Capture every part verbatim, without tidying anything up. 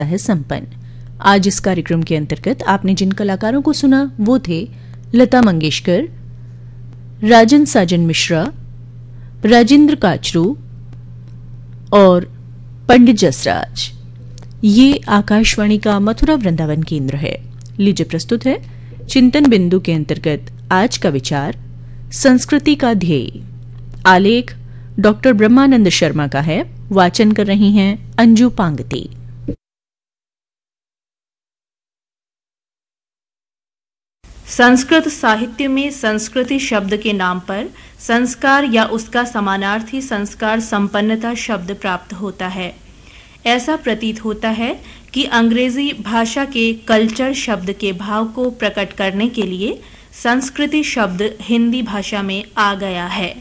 है संपन्न। आज इस कार्यक्रम के अंतर्गत आपने जिन कलाकारों को सुना वो थे लता मंगेशकर, राजन साजन मिश्रा, राजेंद्र काचरू और पंडित जसराज। ये आकाशवाणी का मथुरा वृंदावन केंद्र है। लीजिए प्रस्तुत है चिंतन बिंदु के अंतर्गत आज का विचार, संस्कृति का ध्येय। आलेख डॉक्टर ब्रह्मानंद शर्मा का है। वाचन कर रही हैं अंजू पांगती। संस्कृत साहित्य में संस्कृति शब्द के नाम पर संस्कार या उसका समानार्थी संस्कार संपन्नता शब्द प्राप्त होता है। ऐसा प्रतीत होता है कि अंग्रेजी भाषा के कल्चर शब्द के भाव को प्रकट करने के लिए संस्कृति शब्द हिंदी भाषा में आ गया है।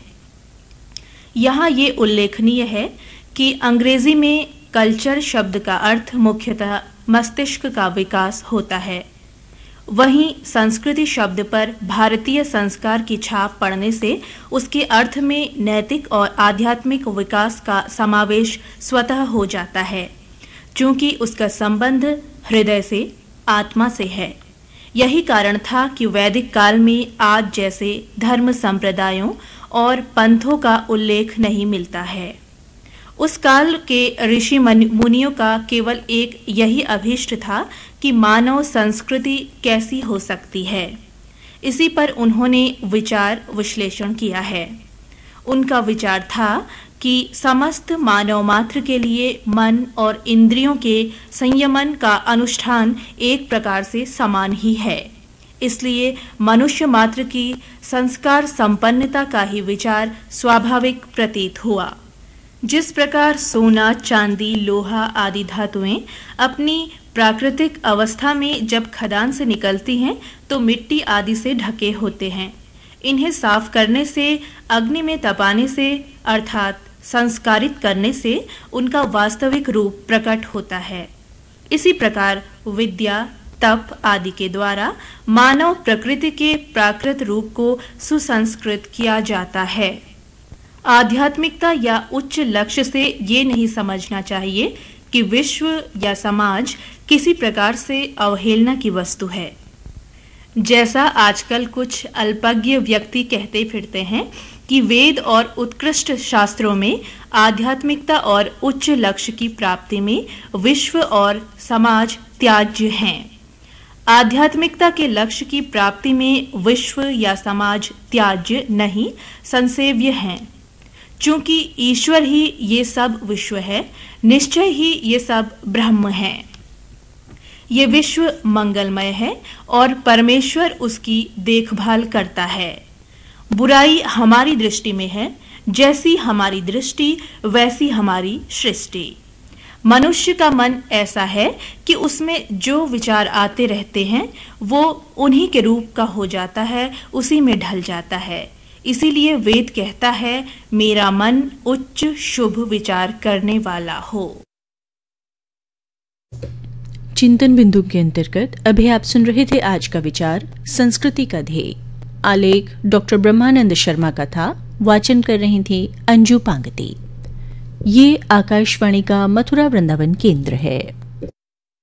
यहाँ ये उल्लेखनीय है कि अंग्रेजी में कल्चर शब्द का अर्थ मुख्यतः मस्तिष्क का विकास होता है, वहीं संस्कृति शब्द पर भारतीय संस्कार की छाप पड़ने से उसके अर्थ में नैतिक और आध्यात्मिक विकास का समावेश स्वतः हो जाता है, क्योंकि उसका संबंध हृदय से, आत्मा से है। यही कारण था कि वैदिक काल में आज जैसे धर्म संप्रदायों और पंथों का उल्लेख नहीं मिलता है। उस काल के ऋषि मुनियों का केवल एक यही अभीष्ट था कि मानव संस्कृति कैसी हो सकती है। इसी पर उन्होंने विचार विश्लेषण किया है। उनका विचार था कि समस्त मानव मात्र के लिए मन और इंद्रियों के संयमन का अनुष्ठान एक प्रकार से समान ही है। इसलिए मनुष्य मात्र की संस्कार संपन्नता का ही विचार स्वाभाविक प्रतीत हुआ। जिस प्रकार सोना, चांदी, लोहा आदि धातुएं अपनी प्राकृतिक अवस्था में जब खदान से निकलती हैं तो मिट्टी आदि से ढके होते हैं। इन्हें साफ करने से, अग्नि में तपाने से अर्थात संस्कारित करने से उनका वास्तविक रूप प्रकट होता है। इसी प्रकार विद्या, तप आदि के द्वारा मानव प्रकृति के प्राकृत रूप को सुसंस्कृत किया जाता है। आध्यात्मिकता या उच्च लक्ष्य से ये नहीं समझना चाहिए कि विश्व या समाज किसी प्रकार से अवहेलना की वस्तु है। जैसा आजकल कुछ अल्पज्ञ व्यक्ति कहते फिरते हैं कि वेद और उत्कृष्ट शास्त्रों में आध्यात्मिकता और उच्च लक्ष्य की प्राप्ति में विश्व और समाज त्याज्य हैं। आध्यात्मिकता के लक्ष्य की प्राप्ति में विश्व या समाज त्याज्य नहीं, संसेव्य हैं। चूंकि ईश्वर ही ये सब विश्व है, निश्चय ही ये सब ब्रह्म है। ये विश्व मंगलमय है और परमेश्वर उसकी देखभाल करता है। बुराई हमारी दृष्टि में है, जैसी हमारी दृष्टि वैसी हमारी सृष्टि। मनुष्य का मन ऐसा है कि उसमें जो विचार आते रहते हैं वो उन्हीं के रूप का हो जाता है, उसी में ढल जाता है। इसीलिए वेद कहता है, मेरा मन उच्च शुभ विचार करने वाला हो। चिंतन बिंदु के अंतर्गत अभी आप सुन रहे थे आज का विचार, संस्कृति का ध्येय। आलेख डॉक्टर ब्रह्मानंद शर्मा का था। वाचन कर रही थी अंजू पांगती। ये आकाशवाणी का मथुरा वृंदावन केंद्र है।